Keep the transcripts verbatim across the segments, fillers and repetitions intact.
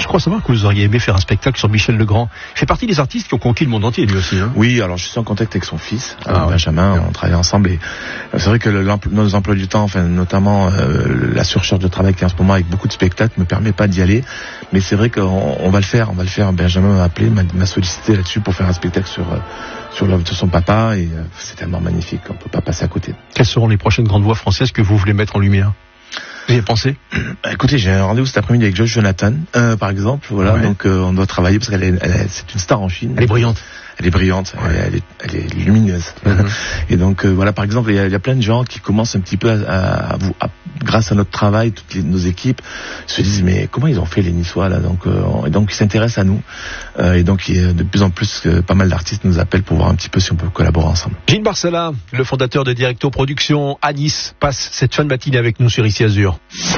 Je crois savoir que vous auriez aimé faire un spectacle sur Michel Legrand. Il fait partie des artistes qui ont conquis le monde entier, lui aussi. Hein. Oui, alors je suis en contact avec son fils, ah, Benjamin, ouais. on travaille ensemble et c'est vrai que le, nos emplois du temps, enfin notamment euh, la surcharge de travail qui est en ce moment avec beaucoup de spectacles me permet pas d'y aller, mais c'est vrai qu'on on va le faire, on va le faire. Benjamin m'a appelé, m'a, m'a sollicité là-dessus pour faire un spectacle sur euh, sur l'œuvre de son papa et euh, c'est tellement magnifique qu'on peut pas passer à côté. Quelles seront les prochaines grandes voix françaises que vous voulez mettre en lumière ? Vous y avez pensé ? Bah, écoutez, j'ai un rendez-vous cet après-midi avec Joyce Jonathan, euh, par exemple, voilà, ouais. donc euh, on doit travailler parce qu'elle est, elle est, c'est une star en Chine. Elle est brillante. Elle est brillante, ouais. elle, elle, est, elle est lumineuse. Mm-hmm. Et donc euh, voilà, par exemple, il y, a, il y a plein de gens qui commencent un petit peu à, à, à vous, à, grâce à notre travail, toutes les, nos équipes, se disent mais comment ils ont fait les Niçois là, donc euh, et donc ils s'intéressent à nous. Euh, et donc il y a de plus en plus euh, pas mal d'artistes nous appellent pour voir un petit peu si on peut collaborer ensemble. Gilles Barcella, le fondateur de Directo Productions à Nice, passe cette fin de matinée avec nous sur Ici Azur.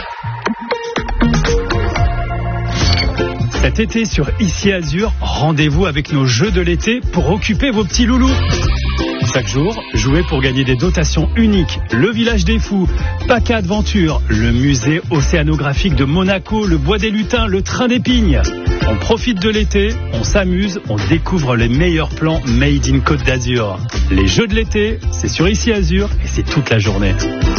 Cet été sur Ici Azur, rendez-vous avec nos jeux de l'été pour occuper vos petits loulous. Chaque jour, jouez pour gagner des dotations uniques. Le Village des Fous, Paca Adventure, le musée océanographique de Monaco, le Bois des Lutins, le Train des Pignes. On profite de l'été, on s'amuse, on découvre les meilleurs plans made in Côte d'Azur. Les jeux de l'été, c'est sur Ici Azur et c'est toute la journée.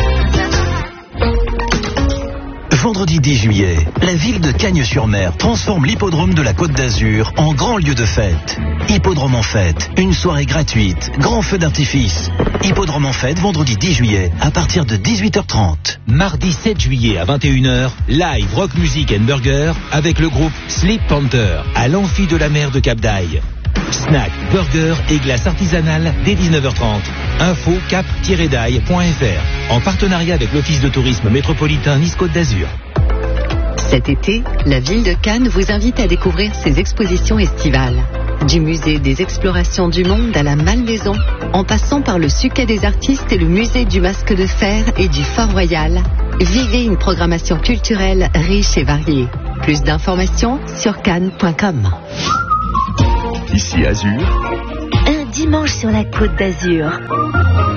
Vendredi dix juillet, la ville de Cagnes-sur-Mer transforme l'hippodrome de la Côte d'Azur en grand lieu de fête. Hippodrome en fête, une soirée gratuite, grand feu d'artifice. Hippodrome en fête, vendredi dix juillet, à partir de dix-huit heures trente. Mardi sept juillet à vingt et une heures, live rock music and burger avec le groupe Sleep Panther à l'Amphi de la Mer de Cap d'Aille. Snack, burger et glace artisanale dès dix-neuf heures trente. Info cap tiret daille point f r en partenariat avec l'Office de tourisme métropolitain Nice-Côte d'Azur. Cet été, la ville de Cannes vous invite à découvrir ses expositions estivales. Du musée des explorations du monde à la Malmaison, en passant par le Suquet des artistes et le musée du masque de fer et du Fort Royal, vivez une programmation culturelle riche et variée. Plus d'informations sur cannes point com. Ici Azur. Un dimanche sur la Côte d'Azur.